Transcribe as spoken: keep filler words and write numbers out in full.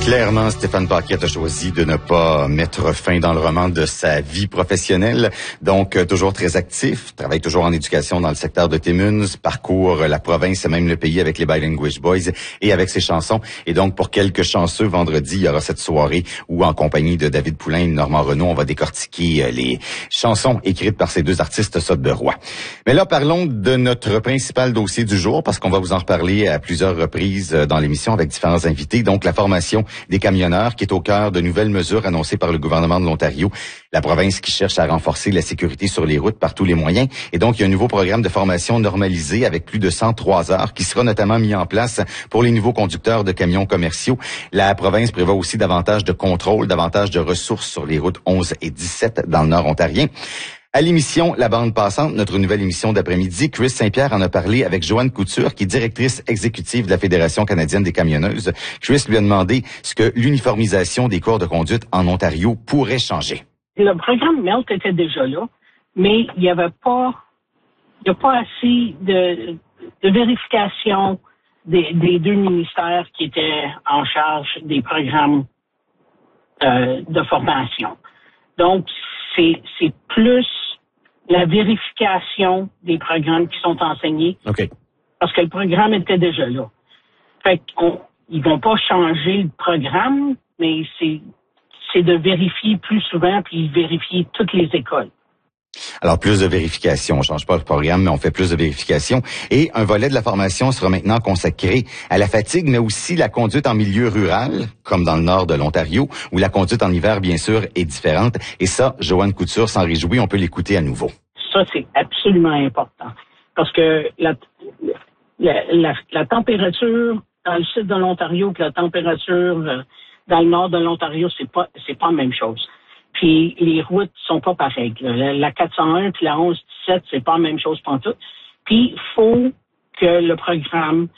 Clairement, Stéphane Paquette a choisi de ne pas mettre fin dans le roman de sa vie professionnelle. Donc, euh, toujours très actif, travaille toujours en éducation dans le secteur de Timmins, parcourt la province et même le pays avec les Bilinguage Boys et avec ses chansons. Et donc, pour quelques chanceux, vendredi, il y aura cette soirée où, en compagnie de David Poulain et Normand Renaud, on va décortiquer euh, les chansons écrites par ces deux artistes Sot-de-Roi. Mais là, parlons de notre principal dossier du jour, parce qu'on va vous en reparler à plusieurs reprises dans l'émission avec différents invités. Donc, la formation des camionneurs, qui est au cœur de nouvelles mesures annoncées par le gouvernement de l'Ontario, la province qui cherche à renforcer la sécurité sur les routes par tous les moyens. Et donc, il y a un nouveau programme de formation normalisé avec plus de cent trois heures qui sera notamment mis en place pour les nouveaux conducteurs de camions commerciaux. La province prévoit aussi davantage de contrôle, davantage de ressources sur les routes onze et dix-sept dans le nord ontarien. À l'émission La Bande Passante, notre nouvelle émission d'après-midi, Chris Saint-Pierre en a parlé avec Joanne Couture, qui est directrice exécutive de la Fédération canadienne des camionneuses. Chris lui a demandé ce que l'uniformisation des cours de conduite en Ontario pourrait changer. Le programme MELT était déjà là, mais il n'y avait pas, il y a pas assez de, de vérification des, des deux ministères qui étaient en charge des programmes euh, de formation. Donc, c'est, c'est plus la vérification des programmes qui sont enseignés. OK. Parce que le programme était déjà là. Fait qu'on, ils vont pas changer le programme, mais c'est, c'est de vérifier plus souvent puis vérifier toutes les écoles. Alors, plus de vérification. On change pas le programme, mais on fait plus de vérification. Et un volet de la formation sera maintenant consacré à la fatigue, mais aussi la conduite en milieu rural, comme dans le nord de l'Ontario, où la conduite en hiver, bien sûr, est différente. Et ça, Joanne Couture s'en réjouit. On peut l'écouter à nouveau. Ça, c'est absolument important. Parce que la, la, la, la température dans le sud de l'Ontario et la température dans le nord de l'Ontario, c'est pas, c'est pas la même chose. Puis les routes sont pas pareilles. La, la quatre cent un puis la onze dix-sept, c'est pas la même chose pour tout. Puis il faut que le programme